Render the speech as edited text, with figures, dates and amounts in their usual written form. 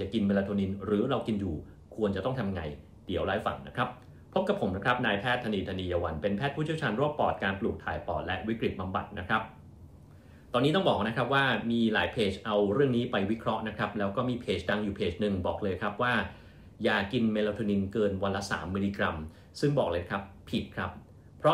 กินเมลาโทนินหรือเรากินอยู่ควรจะต้องทำไงเดี๋ยวไล่ฟังนะครับพบกับผมนะครับนายแพทย์ธนียวันเป็นแพทย์ผู้เชี่ยวชาญโรคปอดการปลูกถ่ายปอดและวิกฤตบำบัดนะครับตอนนี้ต้องบอกนะครับว่ามีหลายเพจเอาเรื่องนี้ไปวิเคราะห์นะครับแล้วก็มีเพจดังอยู่เพจหนึ่งบอกเลยครับว่าอย่ากินเมลาโทนินเกินวันละ3 มิลลิกรัมซึ่งบอกเลยครับผิดครับ